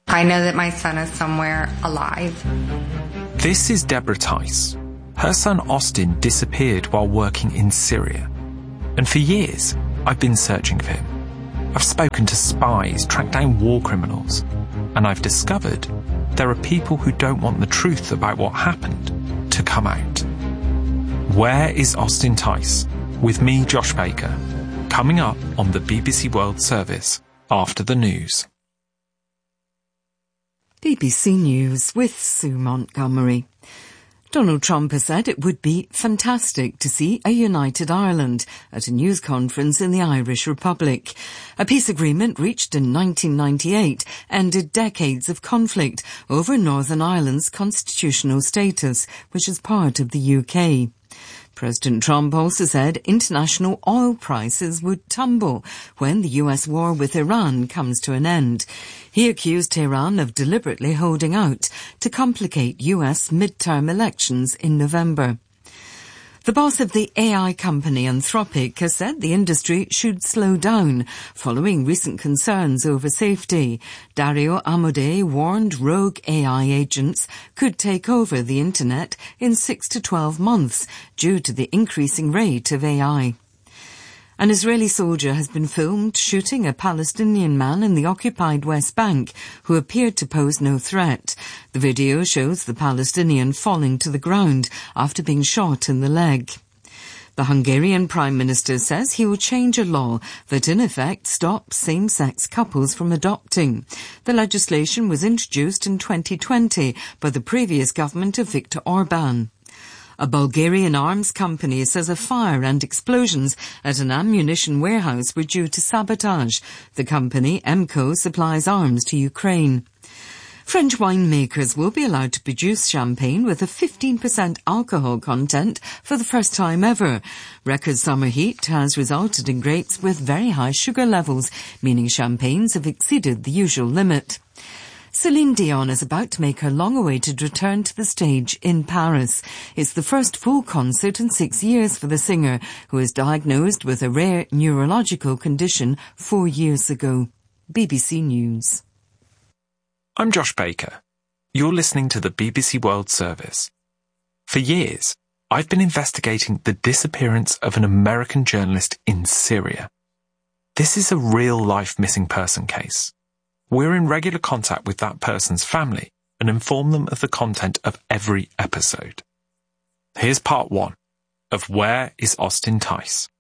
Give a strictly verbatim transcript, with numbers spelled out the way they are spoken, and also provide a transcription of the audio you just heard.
I know that my son is somewhere alive. This is Deborah Tice. Her son Austin disappeared while working in Syria. And for years, I've been searching for him. I've spoken to spies, tracked down war criminals, and I've discovered there are people who don't want the truth about what happened to come out. Where is Austin Tice? With me, Josh Baker, coming up on the B B C World Service after the news. B B C News with Sue Montgomery. Donald Trump has said it would be fantastic to see a united Ireland at a news conference in the Irish Republic. A peace agreement reached in nineteen ninety-eight ended decades of conflict over Northern Ireland's constitutional status, which is part of the U K. President Trump also said international oil prices would tumble when the U S war with Iran comes to an end. He accused Tehran of deliberately holding out to complicate U S midterm elections in November. The boss of the A I company Anthropic has said the industry should slow down following recent concerns over safety. Dario Amodei warned rogue A I agents could take over the internet in six to twelve months due to the increasing rate of A I. An Israeli soldier has been filmed shooting a Palestinian man in the occupied West Bank who appeared to pose no threat. The video shows the Palestinian falling to the ground after being shot in the leg. The Hungarian Prime Minister says he will change a law that in effect stops same-sex couples from adopting. The legislation was introduced in twenty twenty by the previous government of Viktor Orban. A Bulgarian arms company says a fire and explosions at an ammunition warehouse were due to sabotage. The company, M C O, supplies arms to Ukraine. French winemakers will be allowed to produce champagne with a fifteen percent alcohol content for the first time ever. Record summer heat has resulted in grapes with very high sugar levels, meaning champagnes have exceeded the usual limit. Celine Dion is about to make her long-awaited return to the stage in Paris. It's the first full concert in six years for the singer, who was diagnosed with a rare neurological condition four years ago. B B C News. I'm Josh Baker. You're listening to the B B C World Service. For years, I've been investigating the disappearance of an American journalist in Syria. This is a real-life missing person case. We're in regular contact with that person's family and inform them of the content of every episode. Here's part one of Where is Austin Tice?